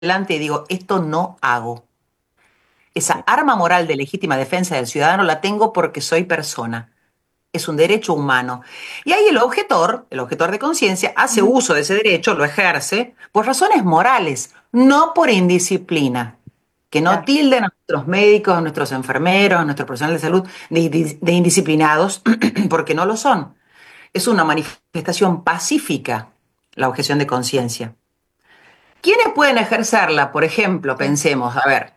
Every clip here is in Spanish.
adelante y digo, esto no hago. Esa arma moral de legítima defensa del ciudadano la tengo porque soy persona. Es un derecho humano. Y ahí el objetor de conciencia, hace Ujú. uso de ese derecho, lo ejerce, por razones morales, no por indisciplina. Que no Claro. tilden a nuestros médicos, a nuestros enfermeros, a nuestro personal de salud de indisciplinados, porque no lo son. Es una manifestación pacífica la objeción de conciencia. ¿Quiénes pueden ejercerla? Por ejemplo, Sí. pensemos, a ver,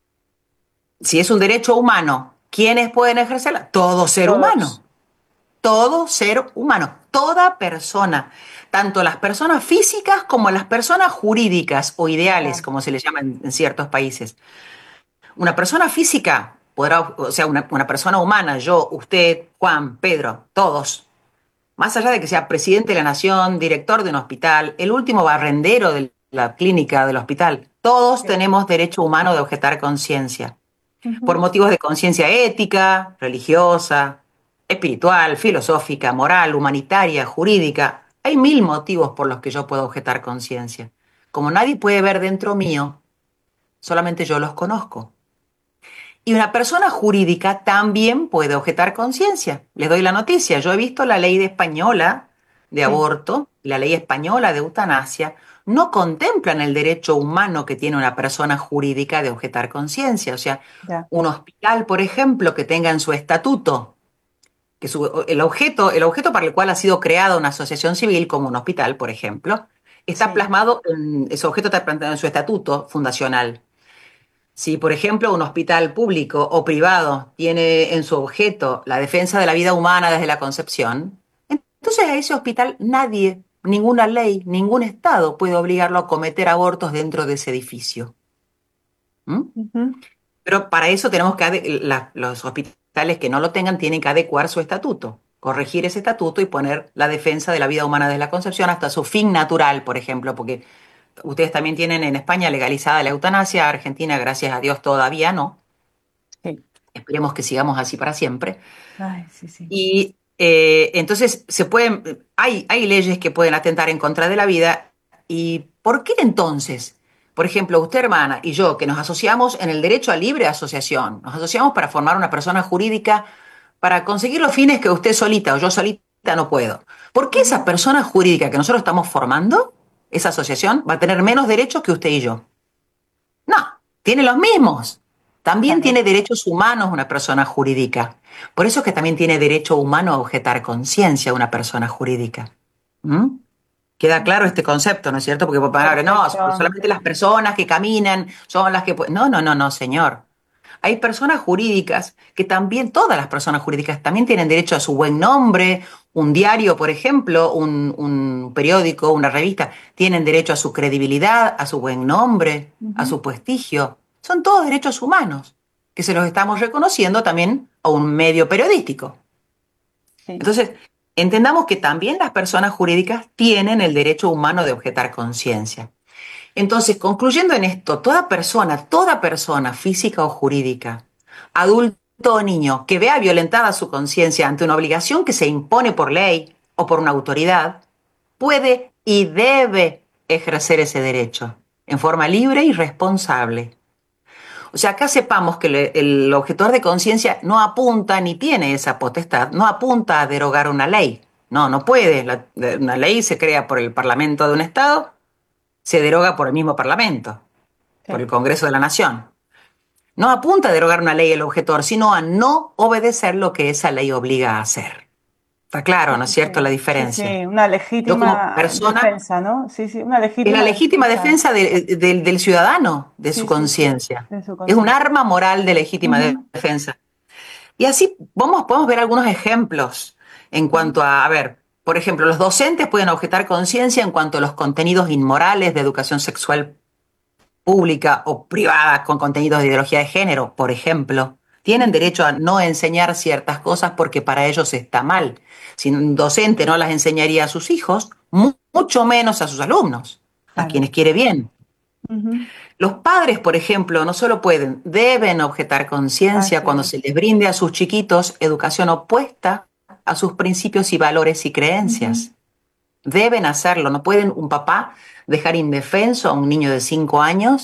si es un derecho humano, ¿quiénes pueden ejercerla? Todo ser Todos. humano. Todo ser humano, toda persona, tanto las personas físicas como las personas jurídicas o ideales, Claro. como se les llama en ciertos países. Una persona física podrá, o sea, una persona humana, yo, usted, Juan, Pedro, todos, más allá de que sea presidente de la nación, director de un hospital, el último barrendero de la clínica del hospital, todos Sí. tenemos derecho humano de objetar conciencia por Ujú. motivos de conciencia ética, religiosa, espiritual, filosófica, moral, humanitaria, jurídica. Hay mil motivos por los que yo puedo objetar conciencia. Como nadie puede ver dentro mío, solamente yo los conozco. Y una persona jurídica también puede objetar conciencia. Les doy la noticia. Yo he visto la ley española de Sí. aborto, la ley española de eutanasia, no contemplan el derecho humano que tiene una persona jurídica de objetar conciencia. O sea, Ya. un hospital, por ejemplo, que tenga en su estatuto que el objeto para el cual ha sido creada una asociación civil, como un hospital, por ejemplo, está Sí. plasmado ese objeto está plasmado en su estatuto fundacional. Si, por ejemplo, un hospital público o privado tiene en su objeto la defensa de la vida humana desde la concepción, entonces a ese hospital nadie, ninguna ley, ningún Estado puede obligarlo a cometer abortos dentro de ese edificio. ¿Mm? Ujú. Pero para eso tenemos que, los hospitales que no lo tengan tienen que adecuar su estatuto, corregir ese estatuto y poner la defensa de la vida humana desde la concepción hasta su fin natural, por ejemplo, porque ustedes también tienen en España legalizada la eutanasia, Argentina, gracias a Dios, todavía no. Sí. Esperemos que sigamos así para siempre. Ay, sí, sí. Y entonces hay leyes que pueden atentar en contra de la vida. ¿Y por qué entonces? Por ejemplo, usted, hermana, y yo, que nos asociamos en el derecho a libre asociación, nos asociamos para formar una persona jurídica para conseguir los fines que usted solita o yo solita no puedo. ¿Por qué esa Ujú. persona jurídica que nosotros estamos formando, esa asociación, va a tener menos derechos que usted y yo? No, tiene los mismos. También Claro. tiene derechos humanos una persona jurídica. Por eso es que también tiene derecho humano a objetar conciencia una persona jurídica. ¿Mm? Queda claro Ujú. este concepto, ¿no es cierto? Porque no, solamente Perfectamente. las personas que caminan son las que pueden. No, no, no, no, señor. Hay personas jurídicas que también, todas las personas jurídicas también tienen derecho a su buen nombre, un diario, por ejemplo, un periódico, una revista, tienen derecho a su credibilidad, a su buen nombre, a Ujú. su prestigio. Son todos derechos humanos que se los estamos reconociendo también a un medio periodístico. Sí. Entonces, entendamos que también las personas jurídicas tienen el derecho humano de objetar conciencia. Entonces, concluyendo en esto, toda persona física o jurídica, adulto o niño, que vea violentada su conciencia ante una obligación que se impone por ley o por una autoridad, puede y debe ejercer ese derecho en forma libre y responsable. O sea, acá sepamos que el objetor de conciencia no apunta ni tiene esa potestad, no apunta a derogar una ley. No, no puede. Una ley se crea por el Parlamento de un Estado, se deroga por el mismo Parlamento, por Sí. el Congreso de la Nación. No apunta a derogar una ley el objetor, sino a no obedecer lo que esa ley obliga a hacer. Está claro, Sí, ¿no es cierto?, la sí, sí, diferencia. sí, una Yo como legítima persona, defensa, ¿no? Sí, sí, una es la legítima legítima defensa. defensa del ciudadano, de su Sí, sí, sí, conciencia. de su Es un conciencia. arma moral de legítima Ujú. defensa. Y así podemos ver algunos ejemplos en Ujú. cuanto a ver, por ejemplo, los docentes pueden objetar conciencia en cuanto a los contenidos inmorales de educación sexual pública o privada con contenidos de ideología de género, por ejemplo. Tienen Ujú. derecho a no enseñar ciertas cosas porque para ellos está mal. Si un docente no las enseñaría a sus hijos, mucho menos a sus alumnos, a Claro. quienes quiere bien. Ujú. Los padres, por ejemplo, no solo pueden, deben objetar conciencia Así cuando se es. les brinde a sus chiquitos educación opuesta a sus principios y valores y Ujú. creencias. Deben hacerlo. No pueden un papá dejar indefenso a un niño de 5 años